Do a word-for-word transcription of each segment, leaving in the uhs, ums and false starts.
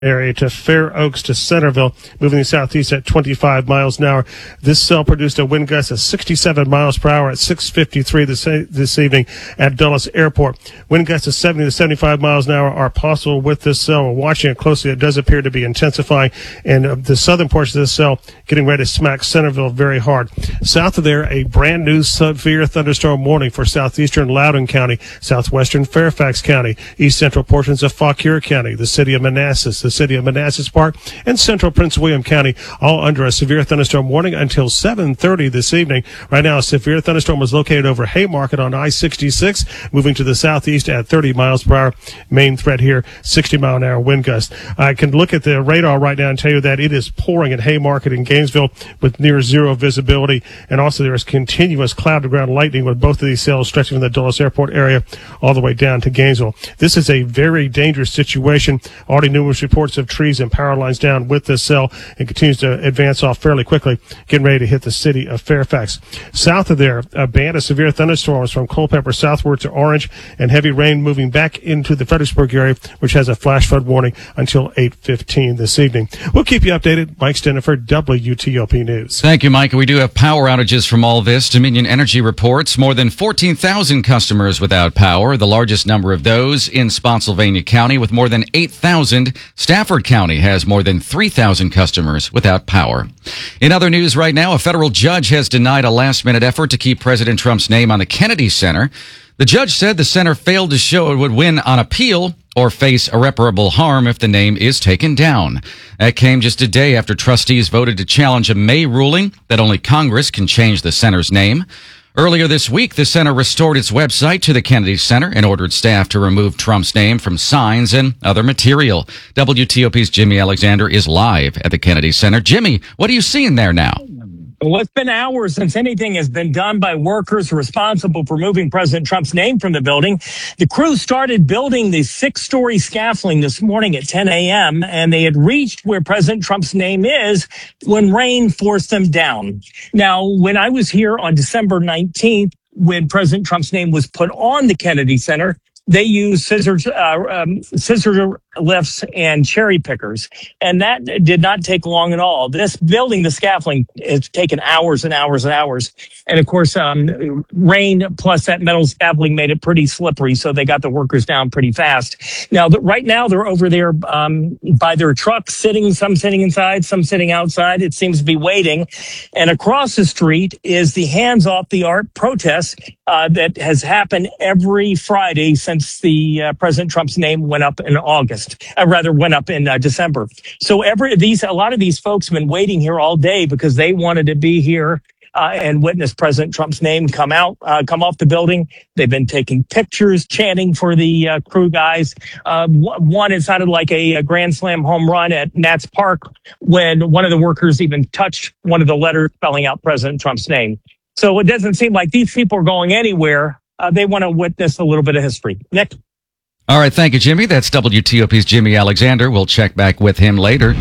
area to Fair Oaks to Centerville, moving southeast at twenty-five miles an hour. This cell produced a wind gust of sixty-seven miles per hour at six fifty-three this, this evening at Dulles Airport. Wind gusts of seventy to seventy-five miles an hour are possible with this cell. We're watching it closely. It does appear to be intensifying, and uh, the southern portion of this cell getting ready to smack Centerville very hard. South of there, a brand new severe thunderstorm warning for southeastern Loudoun County, southwestern Fairfax County, east central portions of Fauquier County, the city of Manassas, the city of Manassas Park, and central Prince William County, all under a severe thunderstorm warning until seven thirty this evening. Right now, a severe thunderstorm is located over Haymarket on I sixty-six, moving to the southeast at thirty miles per hour. Main threat here, sixty mile an hour wind gust. I can look at the radar right now and tell you that it is pouring at Haymarket in Gainesville with near zero visibility, and also there is continuous cloud-to-ground lightning with both of these cells stretching from the Dulles Airport area all the way down to Gainesville. This is a very dangerous situation. Already numerous reports of trees and power lines down with this cell, and continues to advance off fairly quickly, getting ready to hit the city of Fairfax. South of there, a band of severe thunderstorms from Culpeper southward to Orange, and heavy rain moving back into the Fredericksburg area, which has a flash flood warning until eight fifteen this evening. We'll keep you updated. Mike Steniford, W T O P News. Thank you, Mike. We do have power outages from all this. Dominion Energy reports more than fourteen thousand customers without power, the largest number of those in Spotsylvania County, with more than eight thousand. Stafford County has more than three thousand customers without power. In other news right now, a federal judge has denied a last-minute effort to keep President Trump's name on the Kennedy Center. The judge said the center failed to show it would win on appeal or face irreparable harm if the name is taken down. That came just a day after trustees voted to challenge a May ruling that only Congress can change the center's name. Earlier this week, the center restored its website to the Kennedy Center and ordered staff to remove Trump's name from signs and other material. W T O P's Jimmy Alexander is live at the Kennedy Center. Jimmy, what are you seeing there now? Well, it's been hours since anything has been done by workers responsible for moving President Trump's name from the building. The crew started building the six-story scaffolding this morning at ten a.m., and they had reached where President Trump's name is when rain forced them down. Now, when I was here on December nineteenth, when President Trump's name was put on the Kennedy Center, they used scissors, uh, um, scissor lifts and cherry pickers, and that did not take long at all. This building, the scaffolding, it's taken hours and hours and hours. And of course, um, rain plus that metal scaffolding made it pretty slippery, so they got the workers down pretty fast. Now, the, right now, they're over there um, by their trucks, sitting, some sitting inside, some sitting outside. It seems to be waiting. And across the street is the Hands Off the Art protest uh, that has happened every Friday since the uh, President Trump's name went up in August. Uh, rather went up in uh, December. So every these a lot of these folks have been waiting here all day because they wanted to be here uh, and witness President Trump's name come out, uh, come off the building. They've been taking pictures, chanting for the uh, crew guys. Uh, one, it sounded like a, a grand slam home run at Nats Park when one of the workers even touched one of the letters spelling out President Trump's name. So it doesn't seem like these people are going anywhere. Uh, they want to witness a little bit of history. Nick? All right, thank you, Jimmy. That's W T O P's Jimmy Alexander. We'll check back with him later.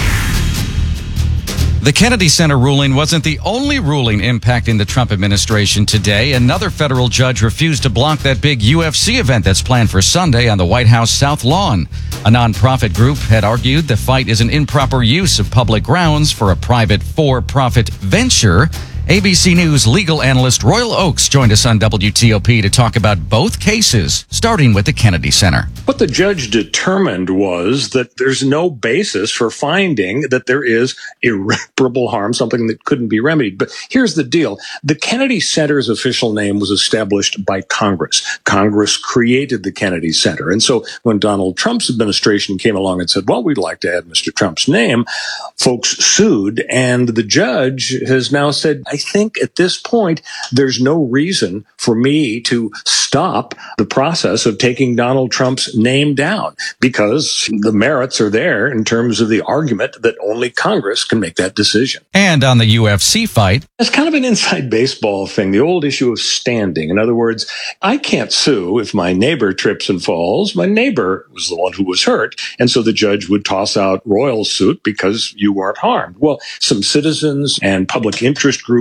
The Kennedy Center ruling wasn't the only ruling impacting the Trump administration today. Another federal judge refused to block that big U F C event that's planned for Sunday on the White House South Lawn. A nonprofit group had argued the fight is an improper use of public grounds for a private for-profit venture. A B C News legal analyst Royal Oakes joined us on W T O P to talk about both cases, starting with the Kennedy Center. What the judge determined was that there's no basis for finding that there is irreparable harm, something that couldn't be remedied. But here's the deal. The Kennedy Center's official name was established by Congress. Congress created the Kennedy Center. And so when Donald Trump's administration came along and said, well, we'd like to add Mister Trump's name, folks sued. And the judge has now said, I think at this point, there's no reason for me to stop the process of taking Donald Trump's name down because the merits are there in terms of the argument that only Congress can make that decision. And on the U F C fight, it's kind of an inside baseball thing, the old issue of standing. In other words, I can't sue if my neighbor trips and falls. My neighbor was the one who was hurt. And so the judge would toss out Royal's suit because you weren't harmed. Well, some citizens and public interest groups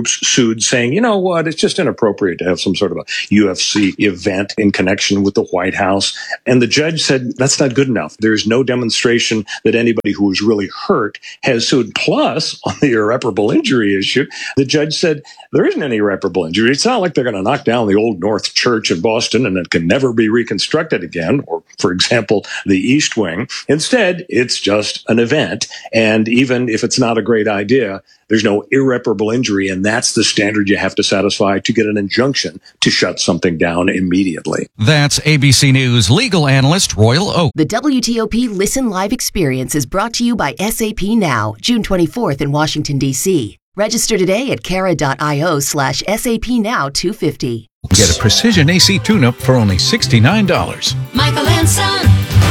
groups sued saying, you know what, it's just inappropriate to have some sort of a U F C event in connection with the White House. And the judge said, that's not good enough. There's no demonstration that anybody who was really hurt has sued. Plus, on the irreparable injury issue, the judge said, there isn't any irreparable injury. It's not like they're going to knock down the Old North Church in Boston and it can never be reconstructed again, or, for example, the East Wing. Instead, it's just an event. And even if it's not a great idea, there's no irreparable injury, and that's the standard you have to satisfy to get an injunction to shut something down immediately. That's A B C News legal analyst Royal Oak. The W T O P Listen Live experience is brought to you by S A P Now, June twenty-fourth in Washington, D C Register today at cara.io slash SAP Now 250. Get a precision A C tune-up for only sixty-nine dollars. Michael and Son.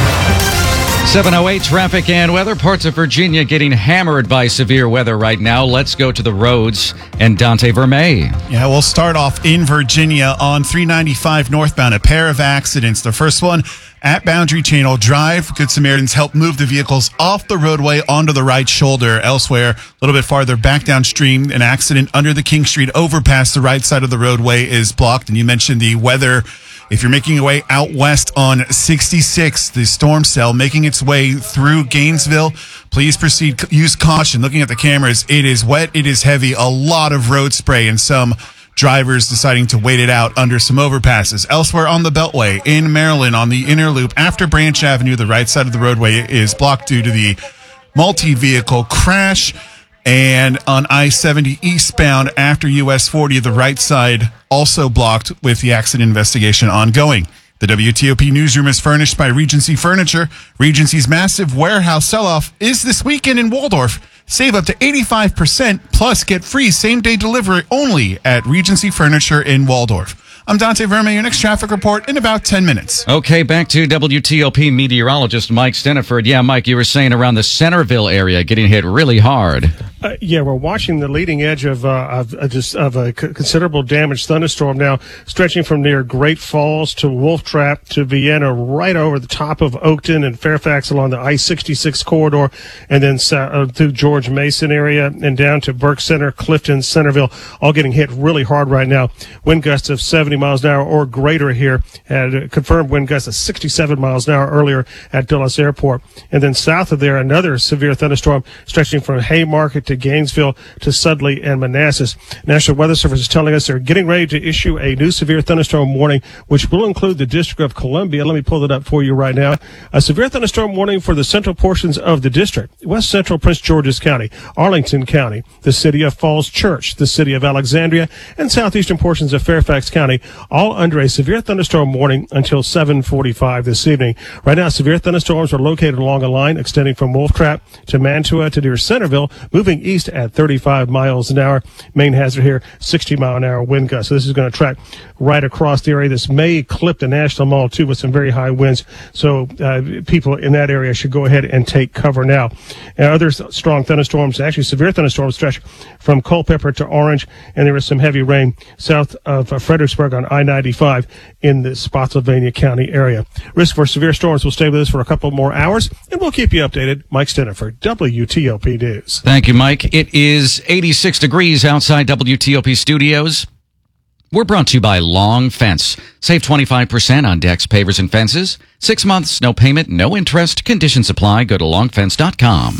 seven oh eight traffic and weather. Parts of Virginia getting hammered by severe weather right now. Let's go to the roads and Dante Vermey. Yeah, we'll start off in Virginia on three ninety-five northbound. A pair of accidents. The first one at Boundary Channel Drive. Good Samaritans helped move the vehicles off the roadway onto the right shoulder. Elsewhere, a little bit farther back downstream, an accident under the King Street overpass. The right side of the roadway is blocked. And you mentioned the weather. If you're making your way out west on sixty-six, the storm cell making its way through Gainesville, please proceed. Use caution. Looking at the cameras, it is wet, it is heavy, a lot of road spray, and some drivers deciding to wait it out under some overpasses. Elsewhere on the Beltway in Maryland on the inner loop after Branch Avenue, the right side of the roadway is blocked due to the multi-vehicle crash. And on I seventy eastbound after U S forty, the right side also blocked with the accident investigation ongoing. The W T O P newsroom is furnished by Regency Furniture. Regency's massive warehouse sell-off is this weekend in Waldorf. Save up to eighty-five percent, plus get free same-day delivery only at Regency Furniture in Waldorf. I'm Dante Vermey, your next traffic report in about ten minutes. Okay, back to W T O P meteorologist Mike Steniford. Yeah, Mike, you were saying around the Centerville area getting hit really hard. Uh, yeah, we're watching the leading edge of uh, of, uh, just, of a c- considerable damaged thunderstorm now, stretching from near Great Falls to Wolf Trap to Vienna, right over the top of Oakton and Fairfax along the I sixty-six corridor, and then uh, through George Mason area and down to Burke Center, Clifton, Centerville, all getting hit really hard right now. Wind gusts of seventy miles an hour or greater here. Had confirmed wind gusts of sixty-seven miles an hour earlier at Dulles Airport. And then south of there, another severe thunderstorm stretching from Haymarket to Gainesville to Sudley and Manassas. National Weather Service is telling us they're getting ready to issue a new severe thunderstorm warning, which will include the District of Columbia. Let me pull it up for you right now. A severe thunderstorm warning for the central portions of the district, west central Prince George's County, Arlington County, the city of Falls Church, the city of Alexandria, and southeastern portions of Fairfax County, all under a severe thunderstorm warning until seven forty-five this evening. Right now, severe thunderstorms are located along a line extending from Wolf Trap to Mantua to near Centerville, moving east at thirty-five miles an hour. Main hazard here, sixty mile an hour wind gusts. So this is going to track right across the area. This may clip the National Mall, too, with some very high winds. So uh, people in that area should go ahead and take cover now. And other strong thunderstorms, actually severe thunderstorms, stretch from Culpeper to Orange, and there is some heavy rain south of uh, Fredericksburg on I ninety-five in the Spotsylvania County area. Risk for severe storms will stay with us for a couple more hours, and we'll keep you updated. Mike Steniford, W T O P News. Thank you, Mike. It is eighty-six degrees outside W T O P studios. We're brought to you by Long Fence. Save twenty-five percent on decks, pavers, and fences. Six months, no payment, no interest. Conditions apply. Go to long fence dot com.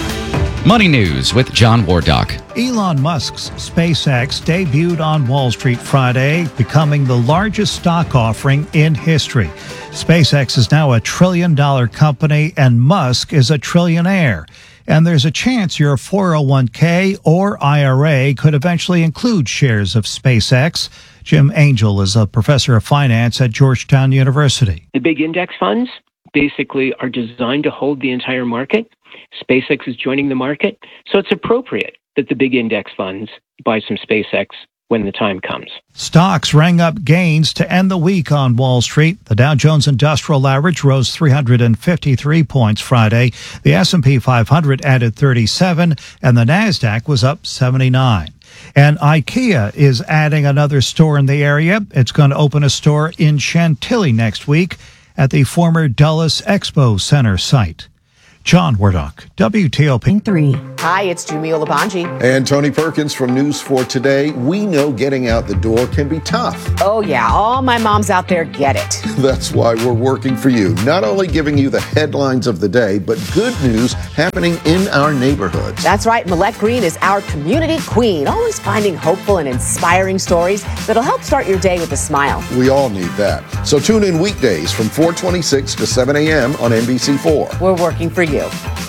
Money News with John Wardock. Elon Musk's SpaceX debuted on Wall Street Friday, becoming the largest stock offering in history. SpaceX is now a trillion dollar company, and Musk is a trillionaire. And there's a chance your four oh one k or I R A could eventually include shares of SpaceX. Jim Angel is a professor of finance at Georgetown University. The big index funds basically are designed to hold the entire market. SpaceX is joining the market, so it's appropriate that the big index funds buy some SpaceX when the time comes. Stocks rang up gains to end the week on Wall Street. The Dow Jones Industrial Average rose three hundred fifty-three points Friday. The S and P five hundred added thirty-seven, and the Nasdaq was up seventy-nine. And IKEA is adding another store in the area. It's going to open a store in Chantilly next week at the former Dulles Expo Center site. John Wardock, W T O P three. Hi, it's Jumio Labanji. And Tony Perkins from News four Today. We know getting out the door can be tough. Oh, yeah. All my moms out there get it. That's why we're working for you. Not only giving you the headlines of the day, but good news happening in our neighborhoods. That's right. Millette Green is our community queen, always finding hopeful and inspiring stories that'll help start your day with a smile. We all need that. So tune in weekdays from four twenty-six to seven a.m. on N B C four. We're working for you.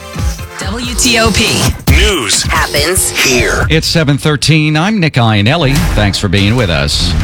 W T O P News happens here. It's seven thirteen. I'm Nick Iannelli. Thanks for being with us.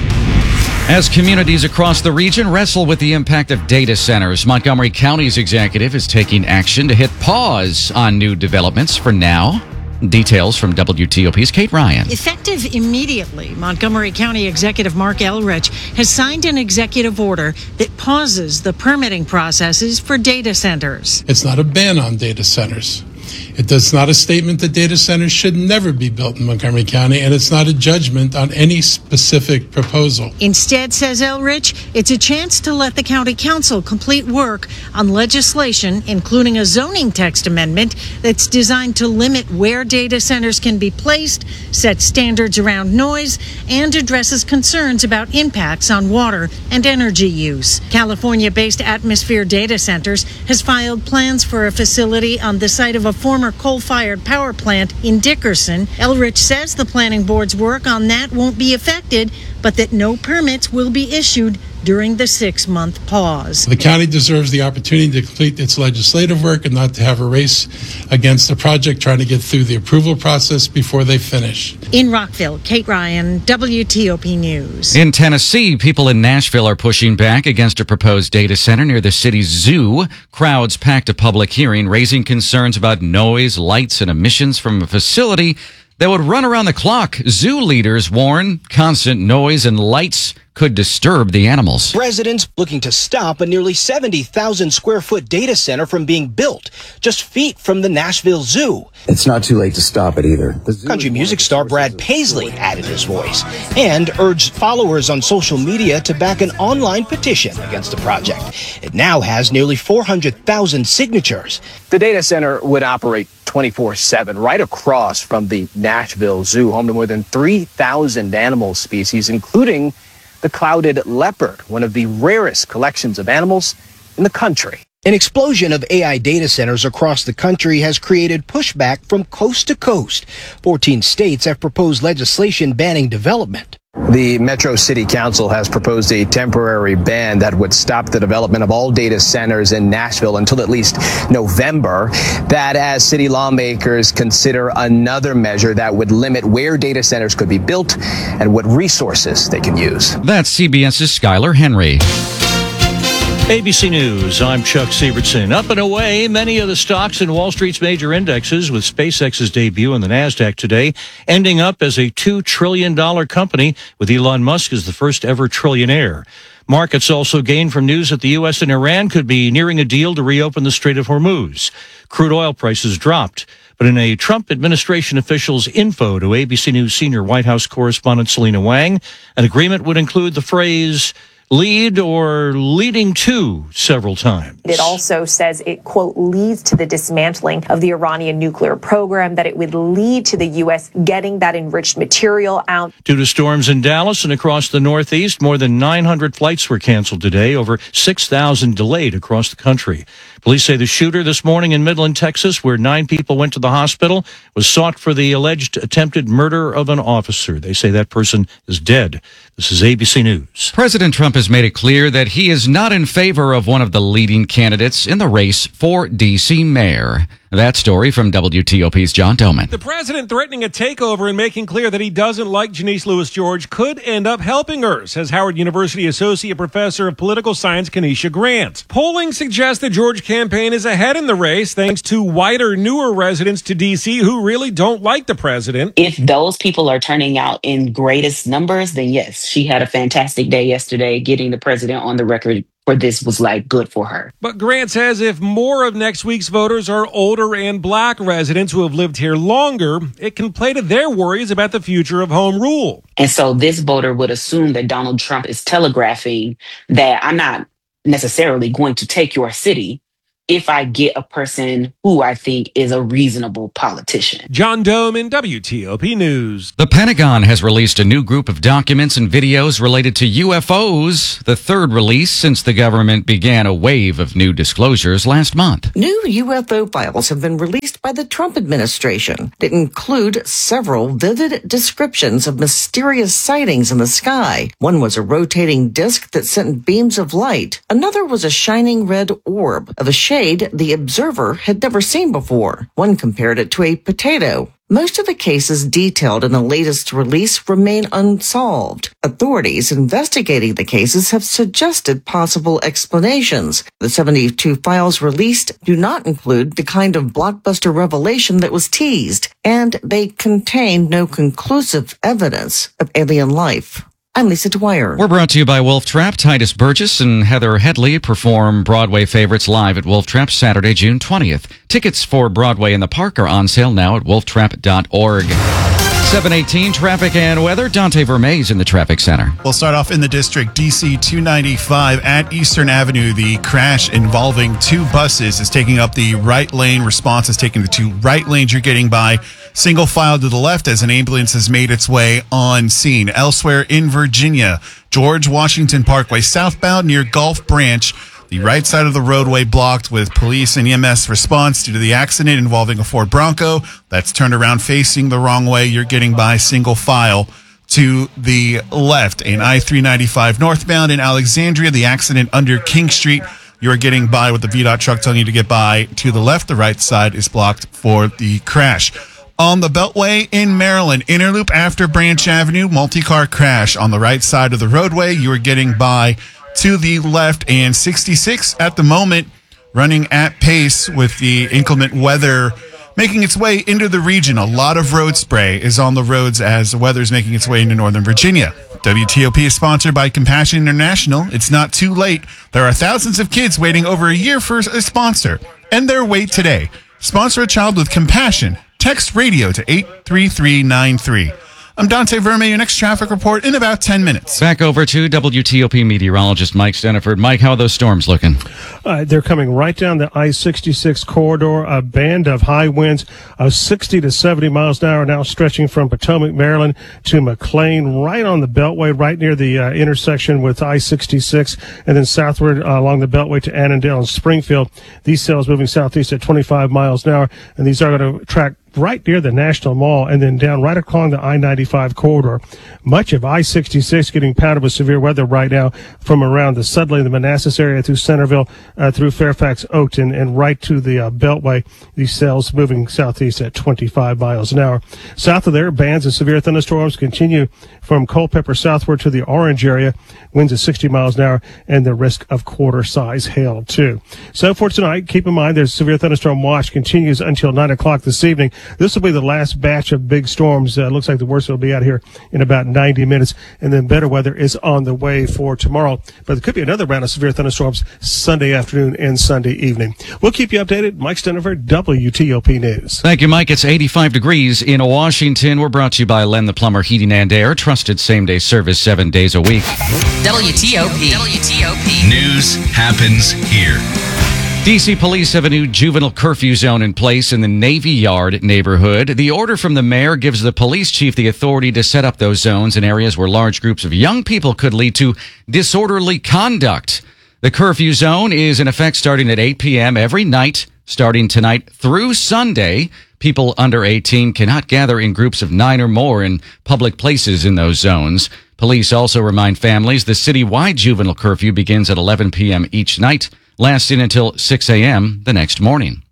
As communities across the region wrestle with the impact of data centers, Montgomery County's executive is taking action to hit pause on new developments for now. Details from W T O P's Kate Ryan. Effective immediately, Montgomery County Executive Mark Elrich has signed an executive order that pauses the permitting processes for data centers. It's not a ban on data centers. It does not a statement that data centers should never be built in Montgomery County, and it's not a judgment on any specific proposal. Instead, says Elrich, it's a chance to let the county council complete work on legislation, including a zoning text amendment that's designed to limit where data centers can be placed, set standards around noise, and addresses concerns about impacts on water and energy use. California-based Atmosphere Data Centers has filed plans for a facility on the site of a former coal-fired power plant in Dickerson. Elrich says the planning board's work on that won't be affected, but that no permits will be issued during the six-month pause. The county deserves the opportunity to complete its legislative work and not to have a race against the project trying to get through the approval process before they finish. In Rockville, Kate Ryan, W T O P News. In Tennessee, people in Nashville are pushing back against a proposed data center near the city's zoo. Crowds packed a public hearing, raising concerns about noise, lights, and emissions from a facility that would run around the clock. Zoo leaders warn constant noise and lights could disturb the animals. Residents looking to stop a nearly seventy thousand square foot data center from being built just feet from the Nashville Zoo. It's not too late to stop it either. Country music star Brad Paisley added his voice and urged followers on social media to back an online petition against the project. It now has nearly four hundred thousand signatures. The data center would operate twenty-four seven right across from the Nashville Zoo, home to more than three thousand animal species, including the clouded leopard, one of the rarest collections of animals in the country. An explosion of A I data centers across the country has created pushback from coast to coast. fourteen states have proposed legislation banning development. The Metro City Council has proposed a temporary ban that would stop the development of all data centers in Nashville until at least November. That as city lawmakers consider another measure that would limit where data centers could be built and what resources they can use. That's CBS's Skylar Henry. A B C News, I'm Chuck Sievertson. Up and away, many of the stocks in Wall Street's major indexes, with SpaceX's debut in the NASDAQ today, ending up as a two trillion dollars company, with Elon Musk as the first ever trillionaire. Markets also gained from news that the U S and Iran could be nearing a deal to reopen the Strait of Hormuz. Crude oil prices dropped. But in a Trump administration official's info to A B C News senior White House correspondent Selena Wang, an agreement would include the phrase lead or leading to several times. It also says it, quote, leads to the dismantling of the Iranian nuclear program, that it would lead to the U S getting that enriched material out. Due to storms in Dallas and across the Northeast, more than nine hundred flights were canceled today, over six thousand delayed across the country. Police say the shooter this morning in Midland, Texas, where nine people went to the hospital, was sought for the alleged attempted murder of an officer. They say that person is dead. This is A B C News. President Trump has made it clear that he is not in favor of one of the leading candidates in the race for D C mayor. That story from W T O P's John Doman. The president threatening a takeover and making clear that he doesn't like Janice Lewis-George could end up helping her, says Howard University Associate Professor of Political Science Kenesha Grant. Polling suggests the George campaign is ahead in the race thanks to whiter, newer residents to D C who really don't like the president. If those people are turning out in greatest numbers, then yes, she had a fantastic day yesterday. Getting the president on the record for this was like good for her. But Grant says if more of next week's voters are older and black residents who have lived here longer, it can play to their worries about the future of home rule. And so this voter would assume that Donald Trump is telegraphing that I'm not necessarily going to take your city if I get a person who I think is a reasonable politician. John Dome in W T O P News. The Pentagon has released a new group of documents and videos related to U F Os, the third release since the government began a wave of new disclosures last month. New U F O files have been released by the Trump administration that include several vivid descriptions of mysterious sightings in the sky. One was a rotating disc that sent beams of light. Another was a shining red orb of a shade the observer had never seen before. One compared it to a potato. Most of the cases detailed in the latest release remain unsolved. Authorities investigating the cases have suggested possible explanations. The seventy-two files released do not include the kind of blockbuster revelation that was teased, and they contain no conclusive evidence of alien life. I'm Lisa Dwyer. We're brought to you by Wolf Trap. Titus Burgess and Heather Headley perform Broadway favorites live at Wolf Trap Saturday, June twentieth. Tickets for Broadway in the Park are on sale now at wolf trap dot org. seven eighteen, traffic and weather. Dante Vermees in the traffic center. We'll start off in the district. D C two ninety-five at Eastern Avenue. The crash involving two buses is taking up the right lane. Response is taking the two right lanes. You're getting by single file to the left as an ambulance has made its way on scene. Elsewhere in Virginia, George Washington Parkway southbound near Gulf Branch. The right side of the roadway blocked with police and E M S response due to the accident involving a Ford Bronco that's turned around facing the wrong way. You're getting by single file to the left. And I three ninety-five northbound in Alexandria, the accident under King Street. You're getting by with the V DOT truck telling you to get by to the left. The right side is blocked for the crash. On the Beltway in Maryland, Interloop after Branch Avenue, multi-car crash on the right side of the roadway. You are getting by to the left, and sixty-six at the moment running at pace with the inclement weather making its way into the region. A lot of road spray is on the roads as the weather is making its way into Northern Virginia. W T O P is sponsored by Compassion International. It's not too late. There are thousands of kids waiting over a year for a sponsor. End their wait today. Sponsor a child with compassion. Text radio to eight three three nine three. I'm Dante Verme. Your next traffic report in about ten minutes. Back over to W T O P meteorologist Mike Steniford. Mike, how are those storms looking? Uh, they're coming right down the I sixty-six corridor. A band of high winds of sixty to seventy miles an hour now stretching from Potomac, Maryland to McLean, right on the Beltway, right near the uh, intersection with I sixty-six, and then southward uh, along the Beltway to Annandale and Springfield. These cells moving southeast at twenty-five miles an hour, and these are going to track right near the National Mall and then down right along the I ninety-five corridor. Much of I sixty-six getting pounded with severe weather right now from around the Sudley, the Manassas area through Centerville, uh, through Fairfax, Oakton, and right to the uh, Beltway. These cells moving southeast at twenty-five miles an hour. South of there, bands of severe thunderstorms continue from Culpeper southward to the Orange area. Winds at sixty miles an hour and the risk of quarter-size hail, too. So for tonight, keep in mind there's severe thunderstorm watch continues until nine o'clock this evening. This will be the last batch of big storms. Uh, looks like the worst will be out here in about ninety minutes, and then better weather is on the way for tomorrow. But there could be another round of severe thunderstorms Sunday afternoon and Sunday evening. We'll keep you updated. Mike Steniford, W T O P News. Thank you, Mike. It's eighty-five degrees in Washington. We're brought to you by Len the Plumber Heating and Air. Trusted same-day service seven days a week. W T O P. W T O P. News happens here. D C police have a new juvenile curfew zone in place in the Navy Yard neighborhood. The order from the mayor gives the police chief the authority to set up those zones in areas where large groups of young people could lead to disorderly conduct. The curfew zone is in effect starting at eight p.m. every night, starting tonight through Sunday. People under eighteen cannot gather in groups of nine or more in public places in those zones. Police also remind families the citywide juvenile curfew begins at eleven p.m. each night, lasting until six a.m. the next morning.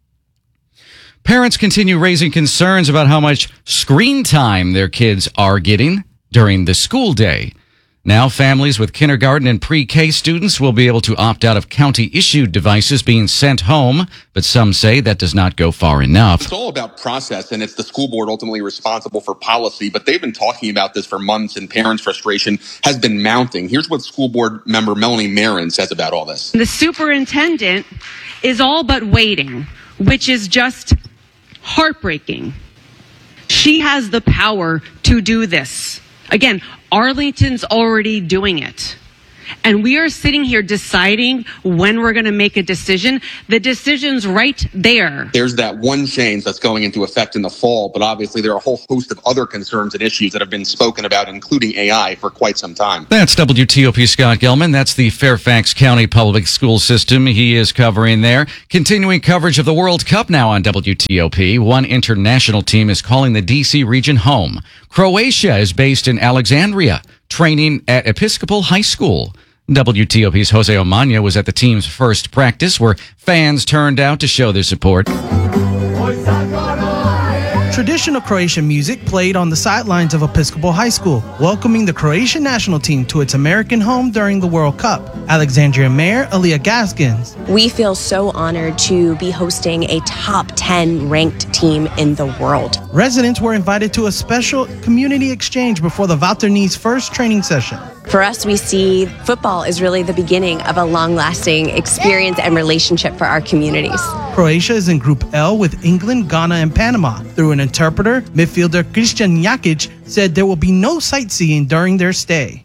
Parents continue raising concerns about how much screen time their kids are getting during the school day. Now, families with kindergarten and pre-K students will be able to opt out of county-issued devices being sent home, but some say that does not go far enough. It's all about process, and it's the school board ultimately responsible for policy, but they've been talking about this for months, and parents' frustration has been mounting. Here's what school board member Melanie Marin says about all this. The superintendent is all but waiting, which is just heartbreaking. She has the power to do this. Again, Arlington's already doing it. and we are sitting here deciding when we're going to make a decision. The decision's right there. There's that one change that's going into effect in the fall, but obviously there are a whole host of other concerns and issues that have been spoken about, including A I, for quite some time. That's W T O P Scott Gelman. That's the Fairfax County Public School System he is covering there. Continuing coverage of the World Cup now on W T O P. One international team is calling the D C region home. Croatia is based in Alexandria, training at Episcopal High School. W T O P's Jose Omania was at the team's first practice where fans turned out to show their support. Traditional Croatian music played on the sidelines of Episcopal High School, welcoming the Croatian national team to its American home during the World Cup. Alexandria Mayor Aaliyah Gaskins. We feel so honored to be hosting a top ten ranked team in the world. Residents were invited to a special community exchange before the Valterni's first training session. For us, we see football is really the beginning of a long-lasting experience and relationship for our communities. Croatia is in Group L with England, Ghana, and Panama. Through an interpreter, midfielder Christian Jakic said there will be no sightseeing during their stay.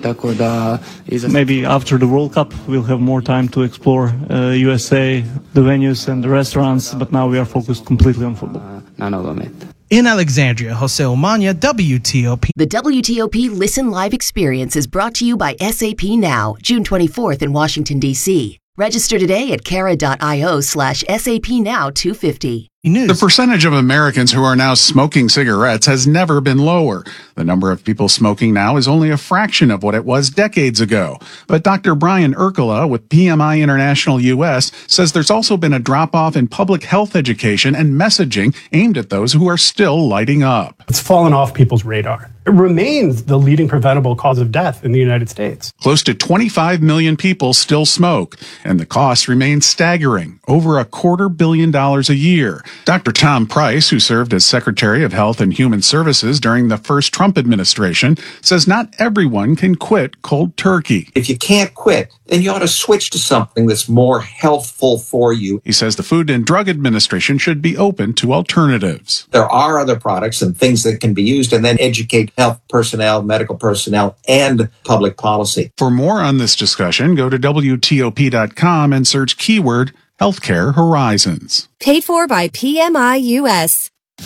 Maybe after the World Cup, we'll have more time to explore uh, U S A, the venues and the restaurants, but now we are focused completely on football. In Alexandria, Jose Omania, W T O P. The W T O P Listen Live experience is brought to you by S A P Now, June twenty-fourth in Washington, D C. Register today at cara.io slash SAP Now 250. The percentage of Americans who are now smoking cigarettes has never been lower. The number of people smoking now is only a fraction of what it was decades ago. But Doctor Brian Urkula with P M I International U S says there's also been a drop-off in public health education and messaging aimed at those who are still lighting up. It's fallen off people's radar. It remains the leading preventable cause of death in the United States. Close to twenty-five million people still smoke, and the cost remains staggering, over a quarter billion dollars a year. Doctor Tom Price, who served as Secretary of Health and Human Services during the first Trump administration, says not everyone can quit cold turkey. If you can't quit, then you ought to switch to something that's more healthful for you. He says the Food and Drug Administration should be open to alternatives. There are other products and things that can be used, and then educate health personnel, medical personnel, and public policy. For more on this discussion, go to W T O P dot com and search keyword Healthcare Horizons. Paid for by P M I U S.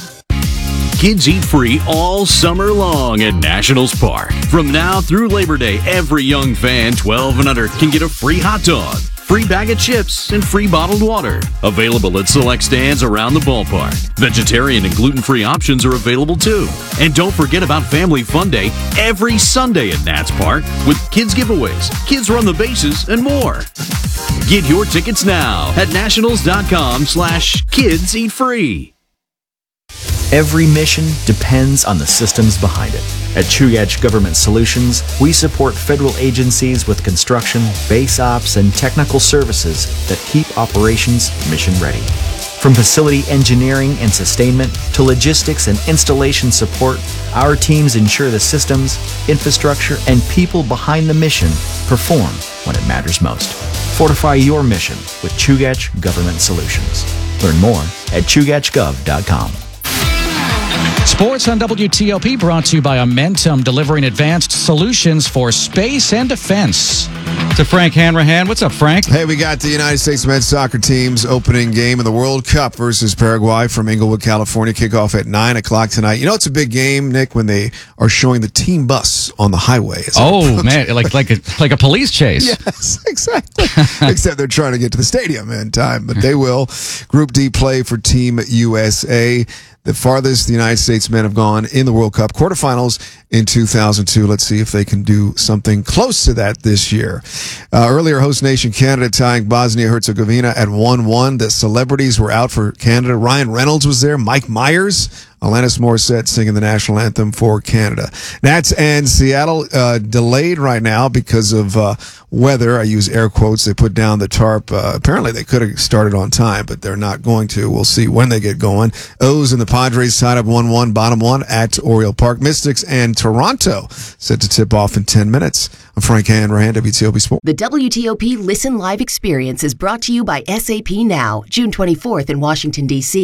Kids eat free all summer long at Nationals Park. From now through Labor Day, every young fan twelve and under can get a free hot dog, free bag of chips, and free bottled water. Available at select stands around the ballpark. Vegetarian and gluten-free options are available too. And don't forget about Family Fun Day every Sunday at Nats Park with kids giveaways, kids run the bases, and more. Get your tickets now at nationals.com slash kids eat free. Every mission depends on the systems behind it. At Chugach Government Solutions, we support federal agencies with construction, base ops, and technical services that keep operations mission ready. From facility engineering and sustainment to logistics and installation support, our teams ensure the systems, infrastructure, and people behind the mission perform when it matters most. Fortify your mission with Chugach Government Solutions. Learn more at chugach gov dot com. Sports on W T O P brought to you by Amentum, delivering advanced solutions for space and defense. To Frank Hanrahan. What's up, Frank? Hey, we got the United States men's soccer team's opening game of the World Cup versus Paraguay from Inglewood, California. Kickoff at nine o'clock tonight. You know, it's a big game, Nick, when they are showing the team bus on the highway. Oh, man, like like a, like a police chase. Yes, exactly. Except they're trying to get to the stadium in time, but they will. Group D play for Team U S A. The farthest the United States men have gone in the World Cup quarterfinals in two thousand two. Let's see if they can do something close to that this year. Uh, earlier, host nation Canada tying Bosnia-Herzegovina at one one. The celebrities were out for Canada. Ryan Reynolds was there. Mike Myers. Alanis Morissette singing the national anthem for Canada. Nats and Seattle uh, delayed right now because of uh, weather. I use air quotes. They put down the tarp. Uh, apparently, they could have started on time, but they're not going to. We'll see when they get going. O's and the Padres tied up one one, bottom one at Oriole Park. Mystics and Toronto set to tip off in ten minutes. I'm Frank Hanrahan, W T O P Sports. The W T O P Listen Live experience is brought to you by S A P Now, June twenty-fourth in Washington, D C.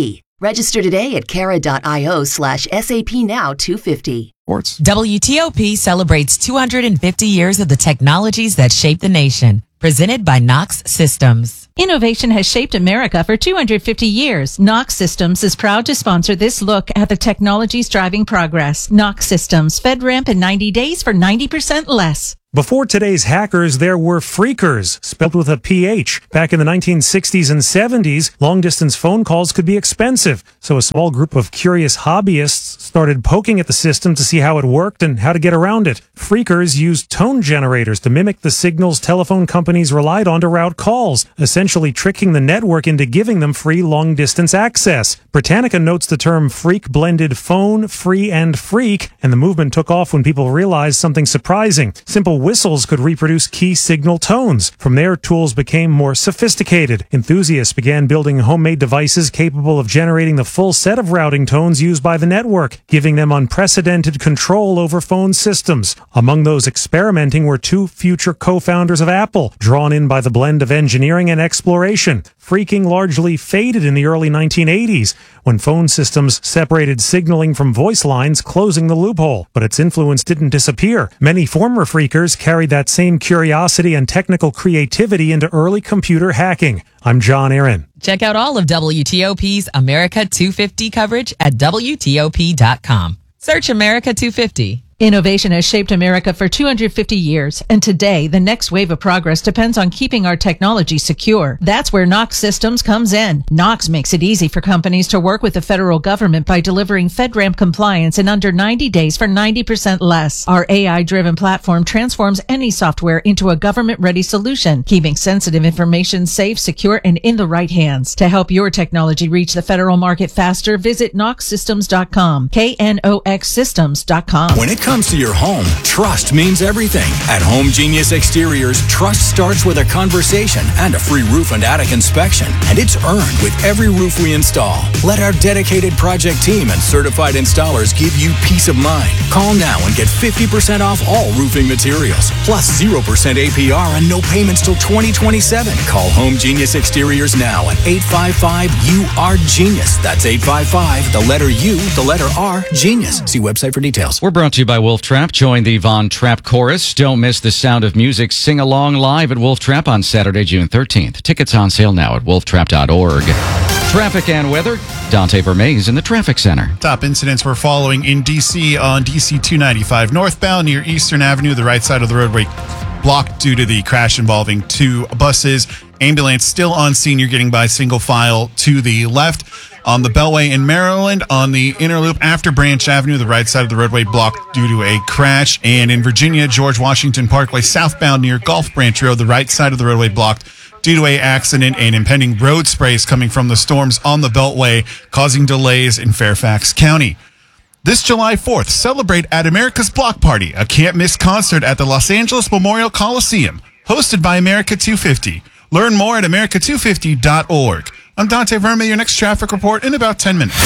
Register today at cara.io slash SAP Now two fifty. W T O P celebrates two hundred fifty years of the technologies that shape the nation. Presented by Knox Systems. Innovation has shaped America for two hundred fifty years. Knox Systems is proud to sponsor this look at the technologies driving progress. Knox Systems, FedRAMP in ninety days for ninety percent less. Before today's hackers, there were phreakers, spelled with a P H. Back in the nineteen sixties and seventies, long-distance phone calls could be expensive, so a small group of curious hobbyists started poking at the system to see how it worked and how to get around it. Phreakers used tone generators to mimic the signals telephone companies relied on to route calls, essentially tricking the network into giving them free long-distance access. Britannica notes the term phreak blended phone, free, and freak, and the movement took off when people realized something surprising. Simple whistles could reproduce key signal tones. From there, tools became more sophisticated. Enthusiasts began building homemade devices capable of generating the full set of routing tones used by the network, giving them unprecedented control over phone systems. Among those experimenting were two future co-founders of Apple, drawn in by the blend of engineering and exploration. Phreaking largely faded in the early nineteen eighties, when phone systems separated signaling from voice lines, closing the loophole. But its influence didn't disappear. Many former phreakers carried that same curiosity and technical creativity into early computer hacking. I'm John Aaron. Check out all of W T O P's America two fifty coverage at W T O P dot com. Search America two fifty. Innovation has shaped America for two hundred fifty years, and today, the next wave of progress depends on keeping our technology secure. That's where Knox Systems comes in. Knox makes it easy for companies to work with the federal government by delivering FedRAMP compliance in under ninety days for ninety percent less. Our A I-driven platform transforms any software into a government-ready solution, keeping sensitive information safe, secure, and in the right hands. To help your technology reach the federal market faster, visit knox systems dot com, K N O X systems dot com. When it comes to your home, trust means everything. At Home Genius Exteriors, trust starts with a conversation and a free roof and attic inspection, and it's earned with every roof we install. Let our dedicated project team and certified installers give you peace of mind. Call now and get fifty percent off all roofing materials, plus zero percent A P R and no payments till twenty twenty-seven. Call Home Genius Exteriors now at eight five five U R Genius. That's eight five five, the letter U, the letter R, Genius. See website for details. We're brought to you by Wolf Trap. Join the Von Trapp Chorus. Don't miss the Sound of Music Sing Along live at Wolf Trap on Saturday, June thirteenth. Tickets on sale now at wolf trap dot org. Traffic and weather. Dante Vermaze in the Traffic Center. Top incidents we're following in D C on D C two ninety-five northbound near Eastern Avenue, the right side of the roadway blocked due to the crash involving two buses. Ambulance still on scene. You're getting by single file to the left. On the Beltway in Maryland, on the inner loop after Branch Avenue, the right side of the roadway blocked due to a crash. And in Virginia, George Washington Parkway southbound near Gulf Branch Road, the right side of the roadway blocked due to a accident and impending road sprays coming from the storms on the Beltway, causing delays in Fairfax County. This July fourth, celebrate at America's Block Party, a can't-miss concert at the Los Angeles Memorial Coliseum, hosted by America two fifty. Learn more at america two fifty dot org. I'm Dante Verma, your next traffic report in about ten minutes.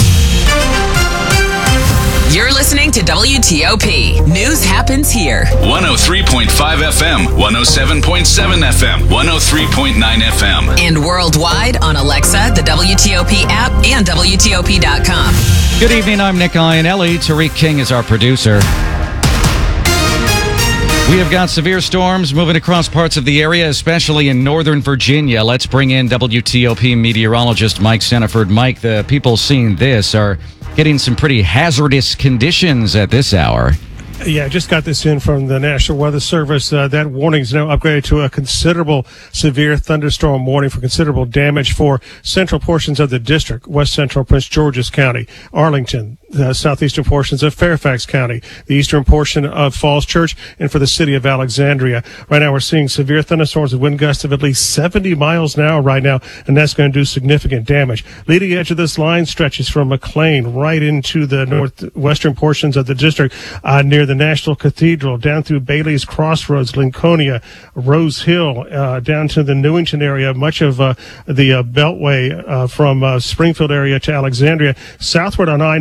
You're listening to W T O P. News happens here. one oh three point five F M, one oh seven point seven F M, one oh three point nine F M. And worldwide on Alexa, the W T O P app, and W T O P dot com. Good evening, I'm Nick Iannelli. Tariq King is our producer. We have got severe storms moving across parts of the area, especially in northern Virginia. Let's bring in W T O P meteorologist Mike Seneford. Mike, the people seeing this are getting some pretty hazardous conditions at this hour. Yeah, I just got this in from the National Weather Service. Uh, that warning is now upgraded to a considerable severe thunderstorm warning for considerable damage for central portions of the district, west central Prince George's County, Arlington, the southeastern portions of Fairfax County, the eastern portion of Falls Church, and for the city of Alexandria. Right now, we're seeing severe thunderstorms with wind gusts of at least seventy miles an hour right now, and that's going to do significant damage. Leading edge of this line stretches from McLean right into the northwestern portions of the district, uh, near the National Cathedral, down through Bailey's Crossroads, Lincolnia, Rose Hill, uh, down to the Newington area, much of uh, the uh, Beltway uh, from uh, Springfield area to Alexandria, southward on I ninety-five.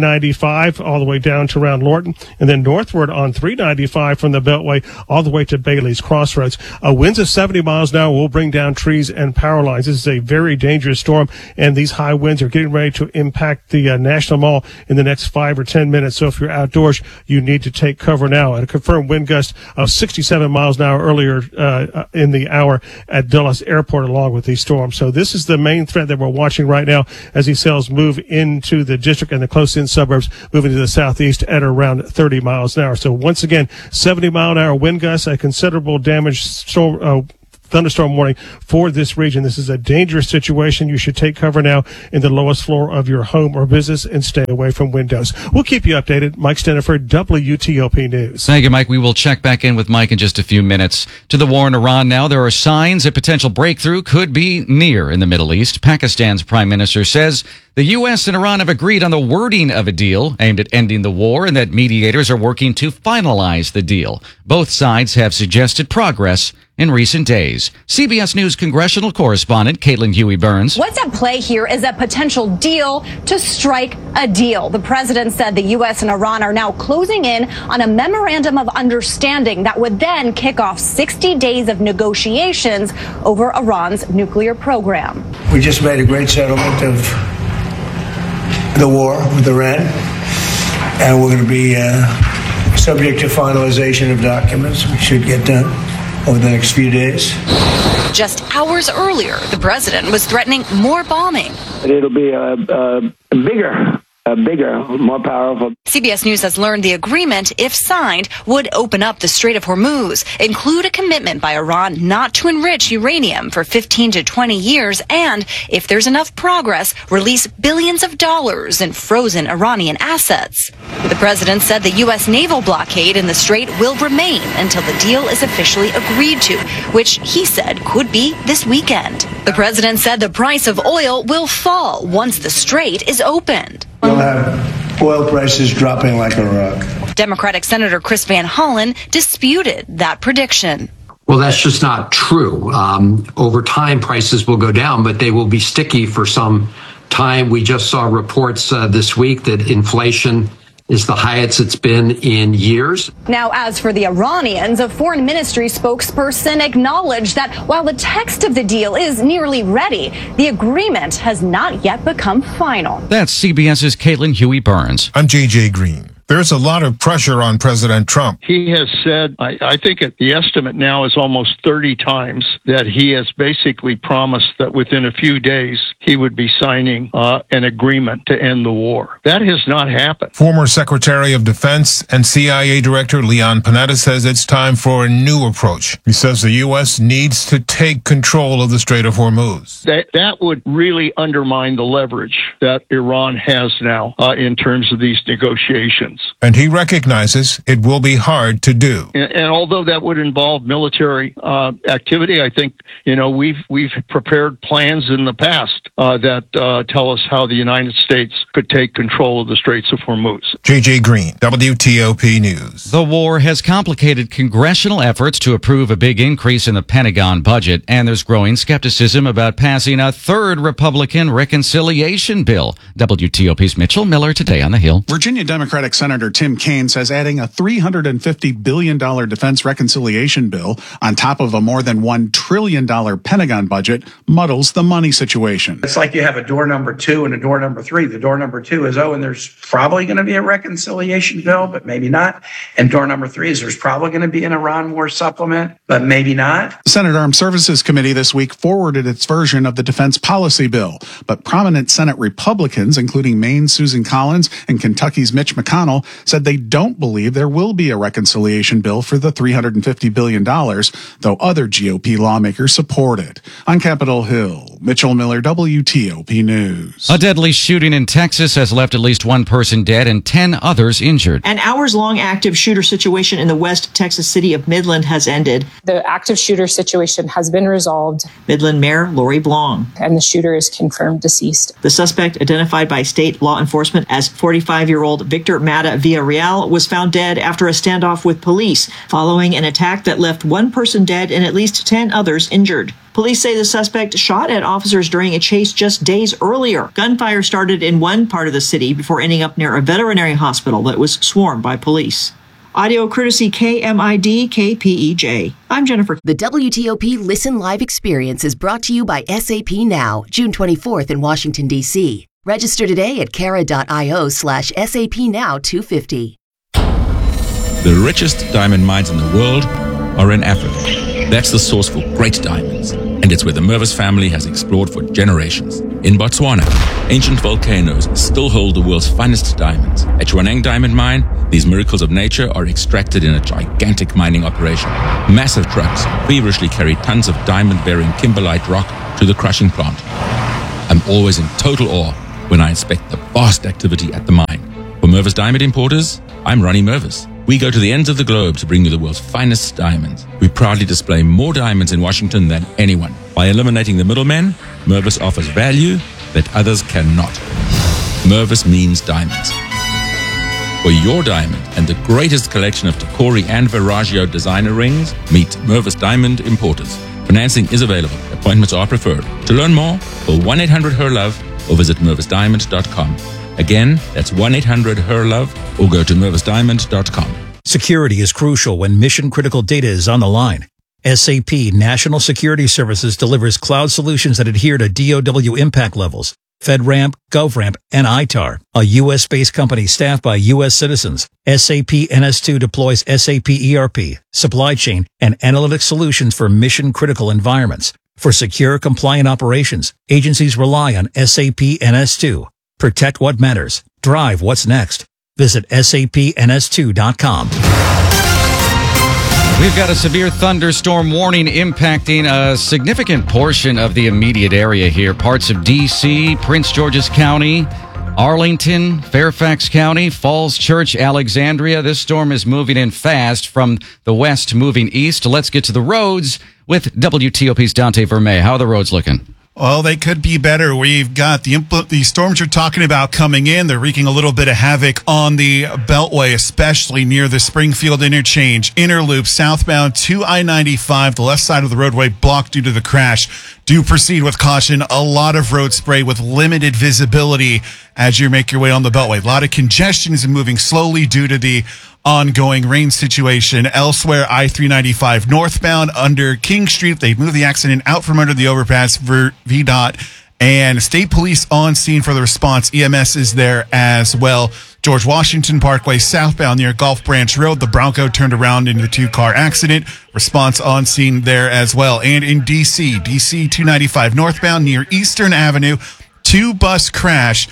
ninety-five all the way down to around Lorton, and then northward on three ninety-five from the Beltway all the way to Bailey's Crossroads. Uh, winds of seventy miles an hour will bring down trees and power lines. This is a very dangerous storm, and these high winds are getting ready to impact the uh, National Mall in the next five or ten minutes. So if you're outdoors, you need to take cover now. And a confirmed wind gust of sixty-seven miles an hour earlier uh, in the hour at Dulles Airport along with these storms. So this is the main threat that we're watching right now as these cells move into the district and the close-in suburbs, moving to the southeast at around thirty miles an hour. So once again, seventy mile an hour wind gusts, a considerable damage storm, uh, thunderstorm warning for this region. This is a dangerous situation. You should take cover now in the lowest floor of your home or business and stay away from windows. We'll keep you updated. Mike Steniford, W T O P News. Thank you, Mike. We will check back in with Mike in just a few minutes. To the war in Iran now, there are signs a potential breakthrough could be near in the Middle East. Pakistan's prime minister says the U S and Iran have agreed on the wording of a deal aimed at ending the war and that mediators are working to finalize the deal. Both sides have suggested progress in recent days. C B S News congressional correspondent Caitlin Huey-Burns. What's at play here is a potential deal to strike a deal. The president said the U S and Iran are now closing in on a memorandum of understanding that would then kick off sixty days of negotiations over Iran's nuclear program. We just made a great settlement of the war with Iran, and we're going to be uh, subject to finalization of documents. We should get done over the next few days. Just hours earlier, the president was threatening more bombing. It'll be a, a bigger, a bigger, more powerful. C B S News has learned the agreement, if signed, would open up the Strait of Hormuz, include a commitment by Iran not to enrich uranium for fifteen to twenty years, and, if there's enough progress, release billions of dollars in frozen Iranian assets. The president said the U S naval blockade in the strait will remain until the deal is officially agreed to, which he said could be this weekend. The president said the price of oil will fall once the strait is opened. We'll have oil prices dropping like a rock. Democratic Senator Chris Van Hollen disputed that prediction. Well, that's just not true. Um, over time, prices will go down, but they will be sticky for some time. We just saw reports uh, this week that inflation is the highest it's been in years. Now, as for the Iranians, a foreign ministry spokesperson acknowledged that while the text of the deal is nearly ready, the agreement has not yet become final. That's CBS's Caitlin Huey-Burns. I'm J J Green. There's a lot of pressure on President Trump. He has said, I, I think it, the estimate now is almost thirty times, that he has basically promised that within a few days he would be signing uh, an agreement to end the war. That has not happened. Former Secretary of Defense and C I A Director Leon Panetta says it's time for a new approach. He says the U S needs to take control of the Strait of Hormuz. That, that would really undermine the leverage that Iran has now uh, in terms of these negotiations. And he recognizes it will be hard to do. And, and although that would involve military uh, activity, I think, you know, we've we've prepared plans in the past uh, that uh, tell us how the United States could take control of the Straits of Hormuz. J J Green, W T O P News. The war has complicated congressional efforts to approve a big increase in the Pentagon budget, and there's growing skepticism about passing a third Republican reconciliation bill. W T O P's Mitchell Miller today on the Hill. Virginia Democratic Senator Tim Kaine says adding a three hundred fifty billion dollars defense reconciliation bill on top of a more than one trillion dollars Pentagon budget muddles the money situation. It's like you have a door number two and a door number three. The door number two is, oh, and there's probably going to be a reconciliation bill, but maybe not. And door number three is there's probably going to be an Iran war supplement, but maybe not. The Senate Armed Services Committee this week forwarded its version of the defense policy bill, but prominent Senate Republicans, including Maine's Susan Collins and Kentucky's Mitch McConnell, said they don't believe there will be a reconciliation bill for the three hundred fifty billion dollars, though other G O P lawmakers support it. On Capitol Hill, Mitchell Miller, W T O P News. A deadly shooting in Texas has left at least one person dead and ten others injured. An hours-long active shooter situation in the West Texas city of Midland has ended. The active shooter situation has been resolved. Midland Mayor Lori Blong. And the shooter is confirmed deceased. The suspect, identified by state law enforcement as forty-five-year-old Victor Mata Villarreal, was found dead after a standoff with police following an attack that left one person dead and at least ten others injured. Police say the suspect shot at officers during a chase just days earlier. Gunfire started in one part of the city before ending up near a veterinary hospital that was swarmed by police. Audio courtesy K M I D K P E J. I'm Jennifer. The W T O P Listen Live experience is brought to you by S A P Now, June twenty-fourth in Washington, D C. Register today at cara.io slash SAP Now two fifty. The richest diamond mines in the world are in Africa. That's the source for great diamonds, and it's where the Mervis family has explored for generations. In Botswana, ancient volcanoes still hold the world's finest diamonds. At Jwaneng Diamond Mine, these miracles of nature are extracted in a gigantic mining operation. Massive trucks feverishly carry tons of diamond-bearing kimberlite rock to the crushing plant. I'm always in total awe when I inspect the vast activity at the mine. For Mervis Diamond Importers, I'm Ronnie Mervis. We go to the ends of the globe to bring you the world's finest diamonds. We proudly display more diamonds in Washington than anyone. By eliminating the middlemen, Mervis offers value that others cannot. Mervis means diamonds. For your diamond and the greatest collection of Tacori and Veragio designer rings, meet Mervis Diamond Importers. Financing is available. Appointments are preferred. To learn more, call one eight hundred H E R LOVE or visit mervis diamond dot com. Again, that's one eight hundred H E R LOVE or go to mervis diamond dot com. Security is crucial when mission-critical data is on the line. S A P National Security Services delivers cloud solutions that adhere to D O W impact levels, FedRAMP, GovRAMP, and I T A R, a U S-based company staffed by U S citizens. S A P N S two deploys S A P E R P, supply chain, and analytic solutions for mission-critical environments. For secure, compliant operations, agencies rely on S A P N S two. Protect what matters. Drive what's next. Visit S A P N S two dot com. We've got a severe thunderstorm warning impacting a significant portion of the immediate area here. Parts of D C, Prince George's County, Arlington, Fairfax County, Falls Church, Alexandria. This storm is moving in fast from the west, moving east. Let's get to the roads with W T O P's Dante Vermey. How are the roads looking? Well, they could be better. We've got the impl- the storms you're talking about coming in. They're wreaking a little bit of havoc on the Beltway, especially near the Springfield interchange, inner loop, southbound to I ninety-five. The left side of the roadway blocked due to the crash. Do proceed with caution. A lot of road spray with limited visibility as you make your way on the Beltway. A lot of congestion is moving slowly due to the ongoing rain situation. Elsewhere, I three ninety-five northbound under King Street. They moved the accident out from under the overpass for V DOT, and state police on scene for the response. E M S is there as well. George Washington Parkway southbound near Gulf Branch Road. The Bronco turned around into a two-car accident. Response on scene there as well. And in D C, D C two ninety-five northbound near Eastern Avenue, two-bus crash.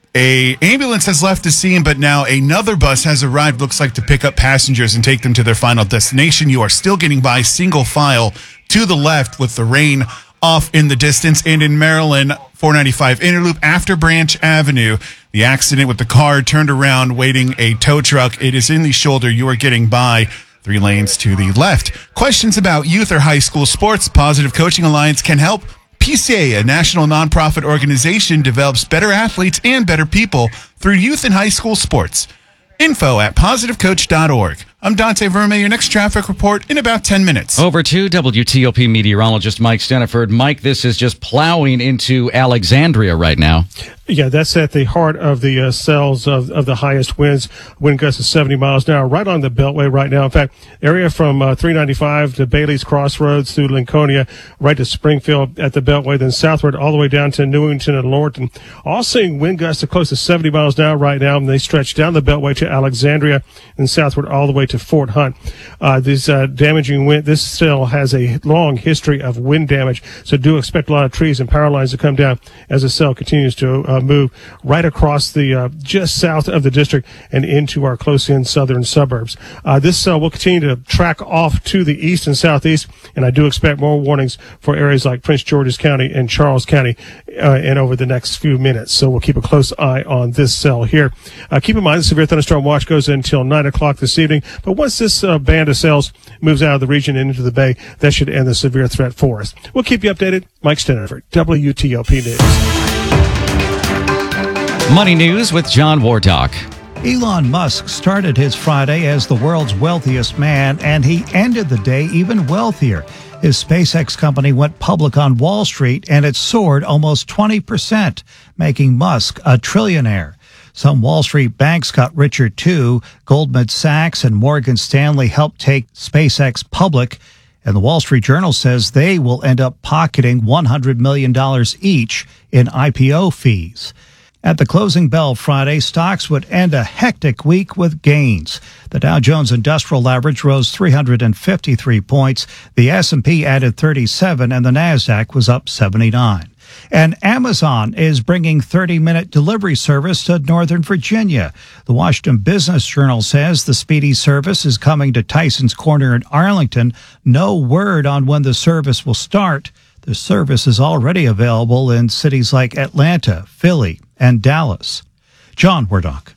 A ambulance has left the scene, but now another bus has arrived, looks like to pick up passengers and take them to their final destination. You are still getting by single file to the left with the rain off in the distance. And in Maryland, four ninety-five Interloop after Branch Avenue, the accident with the car turned around waiting a tow truck. It is in the shoulder. You are getting by three lanes to the left. Questions about youth or high school sports? Positive Coaching Alliance can help. P C A, a national nonprofit organization, develops better athletes and better people through youth and high school sports. Info at positive coach dot org. I'm Dante Vermey. Your next traffic report in about ten minutes. Over to W T O P meteorologist Mike Steniford. Mike, this is just plowing into Alexandria right now. Yeah, that's at the heart of the uh, cells of, of the highest winds. Wind gusts of seventy miles an hour right on the Beltway right now. In fact, area from uh, three ninety-five to Bailey's Crossroads through Lincolnia, right to Springfield at the Beltway, then southward all the way down to Newington and Lorton. All seeing wind gusts of close to seventy miles an hour right now, and they stretch down the Beltway to Alexandria and southward all the way to Fort Hunt. Uh, this uh, damaging wind, this cell has a long history of wind damage, so do expect a lot of trees and power lines to come down as the cell continues to uh, move right across the uh, just south of the district and into our close-in southern suburbs. Uh, this cell will continue to track off to the east and southeast, and I do expect more warnings for areas like Prince George's County and Charles County uh, and over the next few minutes. So we'll keep a close eye on this cell here. Uh, keep in mind, the severe thunderstorm watch goes until nine o'clock this evening, but once this uh, band of cells moves out of the region and into the bay, that should end the severe threat for us. We'll keep you updated. Mike Steniford, W T O P News. Money News with John Wardock. Elon Musk started his Friday as the world's wealthiest man, and he ended the day even wealthier. His SpaceX company went public on Wall Street and it soared almost twenty percent, making Musk a trillionaire. Some Wall Street banks got richer too. Goldman Sachs and Morgan Stanley helped take SpaceX public, and the Wall Street Journal says they will end up pocketing one hundred million dollars each in I P O fees. At the closing bell Friday, stocks would end a hectic week with gains. The Dow Jones Industrial Average rose three hundred fifty-three points, the S and P added thirty-seven, and the Nasdaq was up seventy-nine. And Amazon is bringing thirty-minute delivery service to Northern Virginia. The Washington Business Journal says the speedy service is coming to Tyson's Corner in Arlington. No word on when the service will start. The service is already available in cities like Atlanta, Philly, and Dallas. John Wardock.